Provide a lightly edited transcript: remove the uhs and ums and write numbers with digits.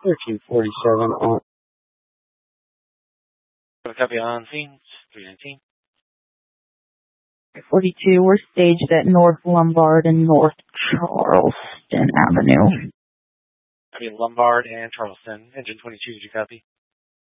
1347 on. Copy on scene, 319. 42, we're staged at North Lombard and North Charleston Avenue. Copy Lombard and Charleston. Engine 22, did you copy?